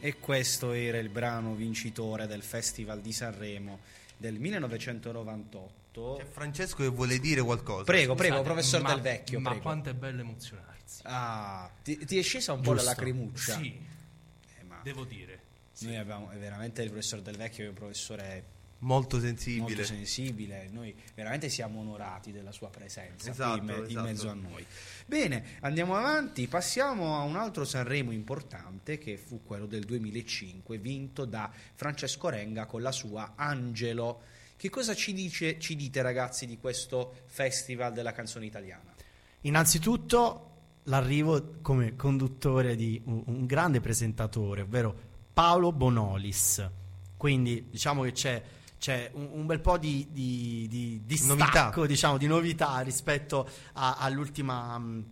E questo era il brano vincitore del Festival di Sanremo del 1998. C'è Francesco che vuole dire qualcosa. Prego, professor Del Vecchio. Ma prego. quanto è bello emozionarsi. Ti è scesa un po' la lacrimuccia? Sì, Ma devo dire. noi abbiamo veramente il professor Del Vecchio, che è un professore molto sensibile. molto sensibile. Noi veramente siamo onorati della sua presenza, Esatto, qui in mezzo a noi. Bene, andiamo avanti, passiamo a un altro Sanremo importante, che fu quello del 2005, vinto da Francesco Renga con la sua Angelo. Che cosa ci dite, ragazzi, di questo festival della canzone italiana? Innanzitutto l'arrivo come conduttore di un grande presentatore, ovvero Paolo Bonolis. Quindi diciamo che c'è un bel po' di stacco, diciamo, di novità rispetto all'ultima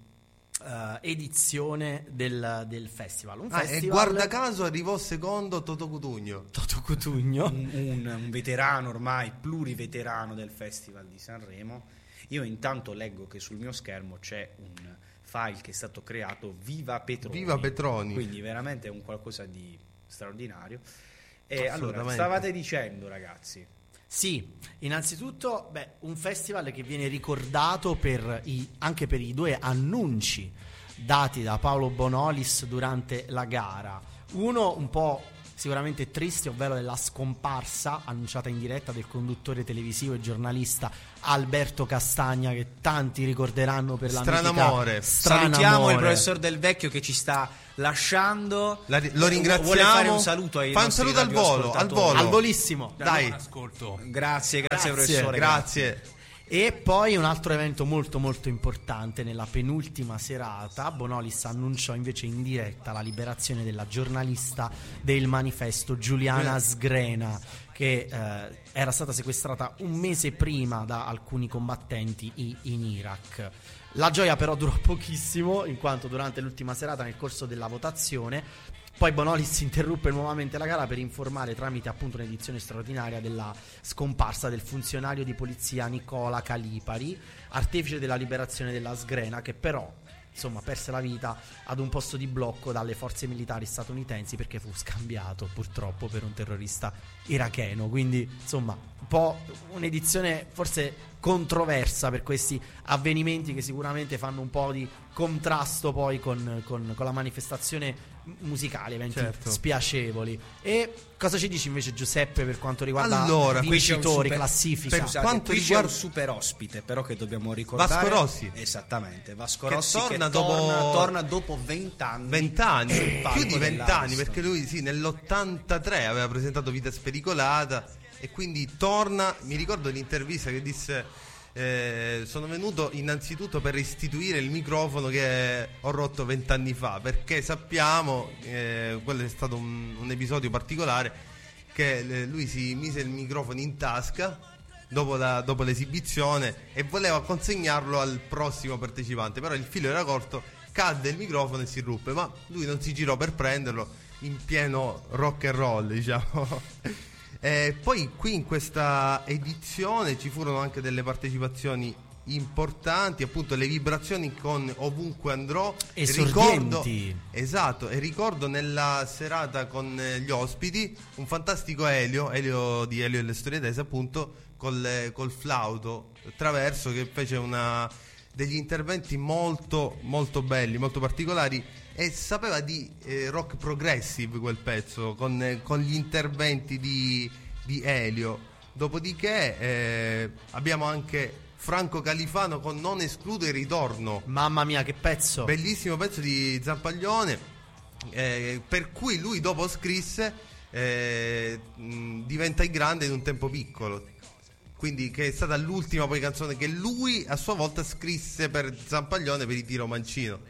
edizione del festival. E guarda caso arrivò secondo Toto Cutugno. Un veterano, ormai pluriveterano del Festival di Sanremo. Io intanto leggo che sul mio schermo c'è un file che è stato creato Viva Petroni. Quindi veramente è un qualcosa di straordinario. E allora, stavate dicendo, ragazzi? Sì, innanzitutto un festival che viene ricordato anche per i due annunci dati da Paolo Bonolis durante la gara. Uno un po' sicuramente triste, ovvero della scomparsa annunciata in diretta del conduttore televisivo e giornalista Alberto Castagna, che tanti ricorderanno per la mitica Salutiamo il professor Del Vecchio che ci sta lasciando. Lo ringraziamo. Vuole fare un saluto ai nostri saluto al volissimo. Dai, ascolto. Grazie professore. Grazie. E poi un altro evento molto molto importante: nella penultima serata Bonolis annunciò invece in diretta la liberazione della giornalista del Manifesto Giuliana Sgrena, che era stata sequestrata un mese prima da alcuni combattenti in Iraq. La gioia però durò pochissimo, in quanto durante l'ultima serata, nel corso della votazione, poi Bonolis interruppe nuovamente la gara per informare, tramite appunto un'edizione straordinaria, della scomparsa del funzionario di polizia Nicola Calipari, artefice della liberazione della Sgrena, che però perse la vita ad un posto di blocco dalle forze militari statunitensi, perché fu scambiato purtroppo per un terrorista iracheno. Quindi un po' un'edizione forse controversa per questi avvenimenti, che sicuramente fanno un po' di contrasto poi con la manifestazione musicale, eventi spiacevoli. E cosa ci dici invece, Giuseppe, per quanto riguarda vincitori, classifica? Qui c'è un super ospite però che dobbiamo ricordare. Vasco Rossi. Esattamente, Vasco Rossi che torna dopo 20 anni. 20 anni, più di 20 anni, perché lui nell'83 aveva presentato Vita Spericolata e quindi torna. Mi ricordo l'intervista che disse: sono venuto innanzitutto per restituire il microfono che ho rotto 20 anni fa, perché sappiamo, quello è stato un episodio particolare, che lui si mise il microfono in tasca dopo l'esibizione e voleva consegnarlo al prossimo partecipante, però il filo era corto, cadde il microfono e si ruppe, ma lui non si girò per prenderlo, in pieno rock and roll, diciamo. Poi qui in questa edizione ci furono anche delle partecipazioni importanti, appunto le vibrazioni con Ovunque Andrò, esordienti. Ricordo nella serata con gli ospiti un fantastico Elio di Elio e le Storie Tese, appunto col flauto traverso, che fece degli interventi molto molto belli, molto particolari, e sapeva di rock progressive quel pezzo, con gli interventi di Elio. Dopodiché abbiamo anche Franco Califano con Non escludo il ritorno. Mamma mia, che pezzo! Bellissimo pezzo di Zampaglione, per cui lui dopo scrisse Diventa il grande in un tempo piccolo, quindi che è stata l'ultima poi canzone che lui a sua volta scrisse per Zampaglione per i Tiro Mancino.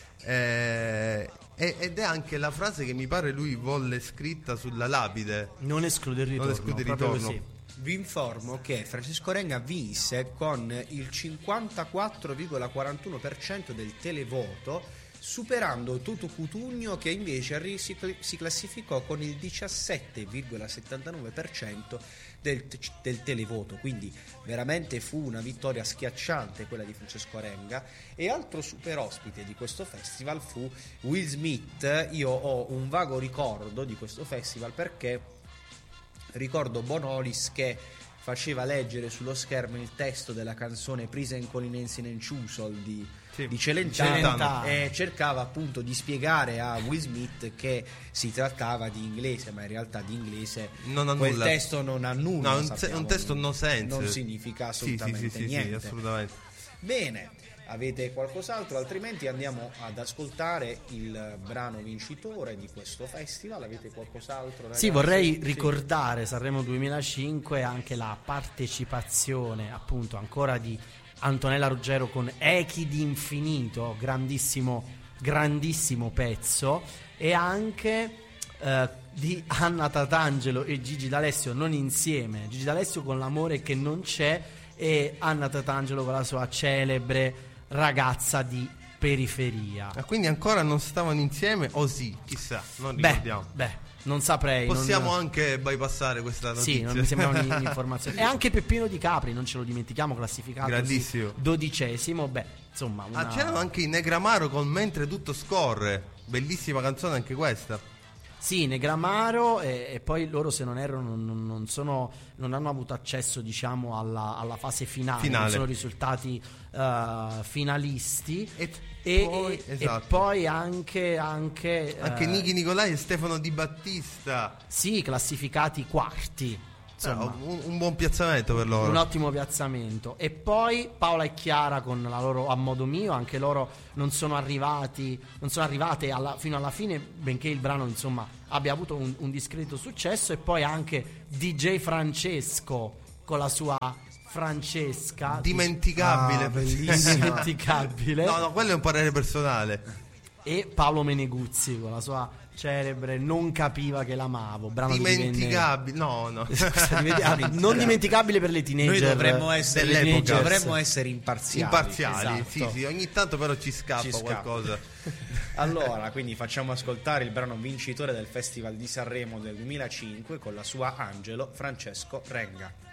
Ed è anche la frase che mi pare lui volle scritta sulla lapide: non esclude il ritorno. Così. Vi informo che Francesco Renga vinse con il 54,41% del televoto superando Toto Cutugno, che invece si classificò con il 17,79% del televoto, quindi veramente fu una vittoria schiacciante quella di Francesco Renga. E altro super ospite di questo festival fu Will Smith. Io ho un vago ricordo di questo festival perché ricordo Bonolis che faceva leggere sullo schermo il testo della canzone Prisen Colinensi Nenciusol di Celentano, e cercava appunto di spiegare a Will Smith che si trattava di inglese, ma in realtà di inglese quel testo non ha nulla. No, un testo no sense, non significa assolutamente niente. Sì, assolutamente. Bene, avete qualcos'altro? Altrimenti andiamo ad ascoltare il brano vincitore di questo festival. Avete qualcos'altro, ragazzi? Sì, vorrei ricordare Sanremo 2005 anche la partecipazione appunto ancora di Antonella Ruggero con Echi di Infinito, grandissimo pezzo, e anche di Anna Tatangelo e Gigi D'Alessio, non insieme, Gigi D'Alessio con L'amore che non c'è e Anna Tatangelo con la sua celebre Ragazza di periferia. Quindi ancora non stavano insieme o sì? Chissà, non ricordiamo. Non saprei. Possiamo anche bypassare questa notizia. Sì, non mi sembra un'informazione. E anche Peppino Di Capri, non ce lo dimentichiamo, classificato grandissimo 12°. Beh, insomma, c'erano anche i Negramaro con Mentre tutto scorre. Bellissima canzone anche questa. Sì, Negramaro e poi loro, se non erro, non hanno avuto accesso, diciamo, alla fase finale. Non sono risultati finalisti. E poi anche Nichi Nicolai e Stefano Di Battista. Sì, classificati quarti. Insomma, un buon piazzamento per loro. Un ottimo piazzamento. E poi Paola e Chiara con la loro A modo mio, anche loro non sono arrivate fino alla fine, benché il brano insomma abbia avuto un discreto successo. E poi anche DJ Francesco con la sua Francesca, dimenticabile, bellissima. Dimenticabile. No, quello è un parere personale. E Paolo Meneguzzi con la sua celebre Non capiva che l'amavo, brano dimenticabile, non dimenticabile per le teenager. Noi dovremmo essere imparziali. Esatto. Sì, ogni tanto però ci scappa qualcosa. Allora, quindi facciamo ascoltare il brano vincitore del Festival di Sanremo del 2005 con la sua Angelo, Francesco Renga.